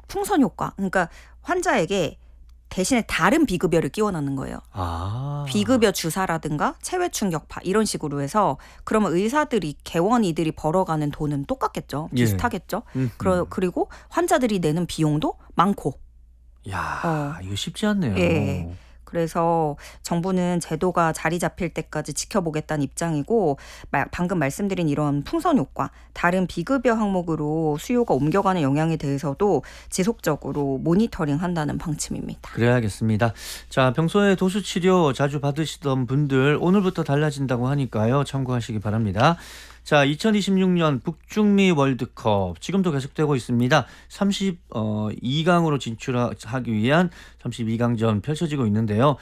풍선 효과. 그러니까 환자에게 대신에 다른 비급여를 끼워 넣는 거예요. 비급여 주사라든가 체외 충격파 이런 식으로 해서 그러면 의사들이 개원이들이 벌어가는 돈은 똑같겠죠. 비슷하겠죠. 그리고 환자들이 내는 비용도 많고. 야, 이거 쉽지 않네요. 예. 그래서 정부는 제도가 자리 잡힐 때까지 지켜보겠다는 입장이고 방금 말씀드린 이런 풍선 효과, 다른 비급여 항목으로 수요가 옮겨가는 영향에 대해서도 지속적으로 모니터링한다는 방침입니다. 그래야겠습니다. 자, 평소에 도수치료 자주 받으시던 분들 오늘부터 달라진다고 하니까요. 참고하시기 바랍니다. 자, 2026년 북중미 월드컵 지금도 계속되고 있습니다. 32강으로 진출하기 위한 32강전 펼쳐지고 있는데요.